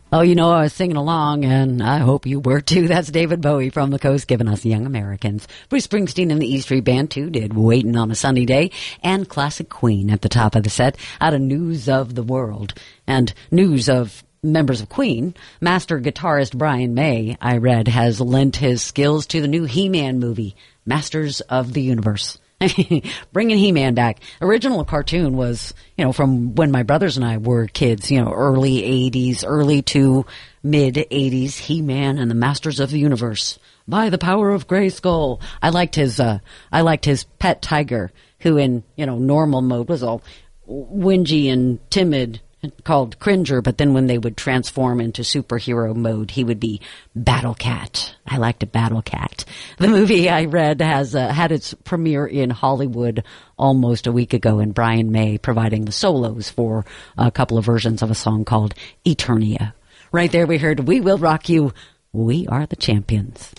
Oh, you know, I was singing along, and I hope you were too. That's David Bowie from the Coast giving us Young Americans. Bruce Springsteen and the E Street Band, too, did Waiting on a Sunny Day, and classic Queen at the top of the set out of News of the World. And news of members of Queen, master guitarist Brian May, I read, has lent his skills to the new He-Man movie, Masters of the Universe. Bringing He-Man back. Original cartoon was, from when my brothers and I were kids, early 80s, early to mid 80s, He-Man and the Masters of the Universe. By the power of Grayskull. I liked his pet tiger, who in, normal mode was all whingy and timid, called Cringer, but then when they would transform into superhero mode, he would be Battle Cat. I liked a Battle Cat. The movie I read has had its premiere in Hollywood almost a week ago, and Brian May providing the solos for a couple of versions of a song called Eternia. Right there we heard We Will Rock You, We Are the Champions.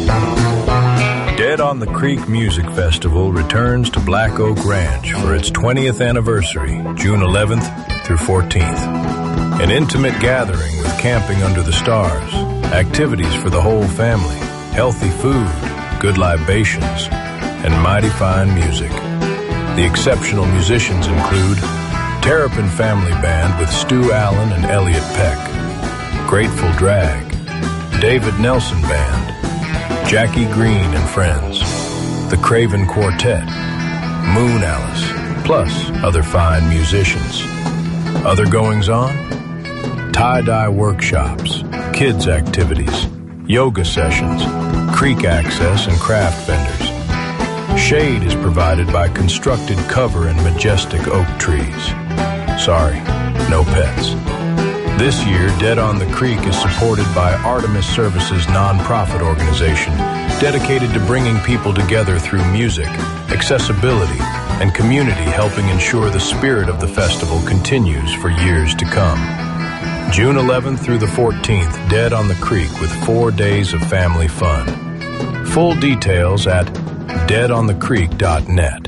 Dead on the Creek Music Festival returns to Black Oak Ranch for its 20th anniversary, June 11th through 14th. An intimate gathering with camping under the stars, activities for the whole family, healthy food, good libations, and mighty fine music. The exceptional musicians include Terrapin Family Band with Stu Allen and Elliot Peck, Grateful Drag, David Nelson Band, Jackie Green and Friends, the Craven Quartet, Moon Alice, plus other fine musicians. Other goings-on? Tie-dye workshops, kids' activities, yoga sessions, creek access, and craft vendors. Shade is provided by constructed cover and majestic oak trees. Sorry, no pets. This year, Dead on the Creek is supported by Artemis Services nonprofit organization dedicated to bringing people together through music, accessibility, and community, helping ensure the spirit of the festival continues for years to come. June 11th through the 14th, Dead on the Creek with 4 days of family fun. Full details at deadonthecreek.net.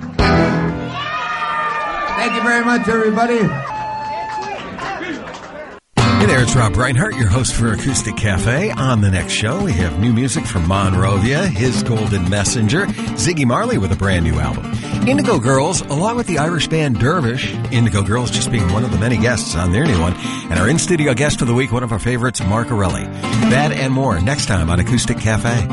Thank you very much, everybody. Hey there, it's Rob Reinhart, your host for Acoustic Cafe. On the next show, we have new music from Monrovia, His Golden Messenger, Ziggy Marley with a brand new album, Indigo Girls, along with the Irish band Dervish, Indigo Girls just being one of the many guests on their new one, and our in-studio guest of the week, one of our favorites, Mark Arelli. That and more next time on Acoustic Cafe.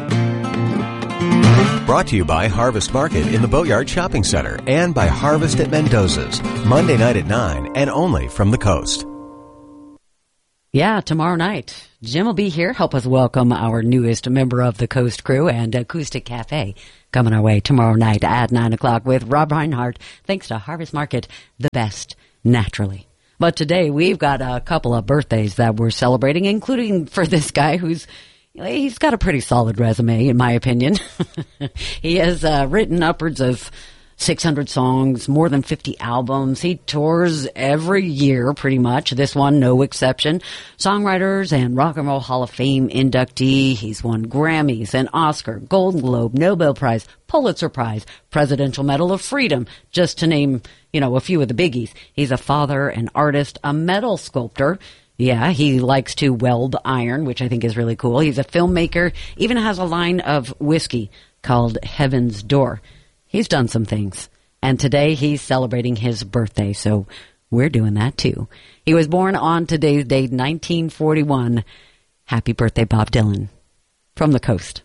Brought to you by Harvest Market in the Boatyard Shopping Center and by Harvest at Mendoza's, Monday night at 9 and only from the coast. Yeah, tomorrow night, Jim will be here. Help us welcome our newest member of the Coast Crew, and Acoustic Cafe coming our way tomorrow night at 9 o'clock with Rob Reinhart. Thanks to Harvest Market, the best, naturally. But today we've got a couple of birthdays that we're celebrating, including for this guy he's got a pretty solid resume, in my opinion. He has written upwards of 600 songs, more than 50 albums. He tours every year, pretty much. This one, no exception. Songwriters and Rock and Roll Hall of Fame inductee. He's won Grammys, an Oscar, Golden Globe, Nobel Prize, Pulitzer Prize, Presidential Medal of Freedom, just to name, a few of the biggies. He's a father, an artist, a metal sculptor. Yeah, he likes to weld iron, which I think is really cool. He's a filmmaker, even has a line of whiskey called Heaven's Door. He's done some things, and today he's celebrating his birthday, so we're doing that too. He was born on today's date, 1941. Happy birthday, Bob Dylan, from the coast.